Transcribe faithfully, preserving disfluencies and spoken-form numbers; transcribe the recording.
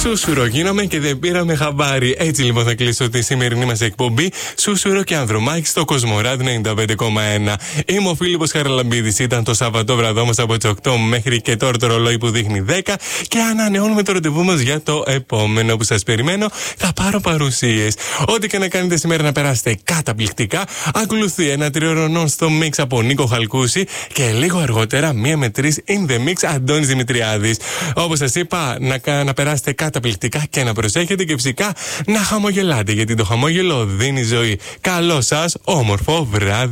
Σούσουρο γίναμε και δεν πήραμε χαμπάρι. Έτσι λοιπόν θα κλείσω τη σημερινή μας εκπομπή. Σούσουρο και Ανδρομάκη στο Κοσμοράδι ενενήντα πέντε κόμμα ένα. Είμαι ο Φίλιππος Χαραλαμπίδης. Ήταν το Σαββατόβραδό μας από τις οκτώ μέχρι και τώρα το ρολόι που δείχνει δέκα. Και ανανεώνουμε το ραντεβού μας για το επόμενο που σας περιμένω. Θα πάρω παρουσίες. Ό,τι και να κάνετε σήμερα να περάσετε καταπληκτικά. Ακολουθεί ένα τριώρο non-stop mix από Νίκο Χαλκούση. Και λίγο αργότερα μία με τρεις in the mix Αντώνης Δημητριάδης. Όπως σας είπα, να, να περάσετε καταπληκτικά και να προσέχετε και φυσικά να χαμογελάτε, γιατί το χαμόγελο δίνει ζωή. Καλό σας όμορφο βράδυ.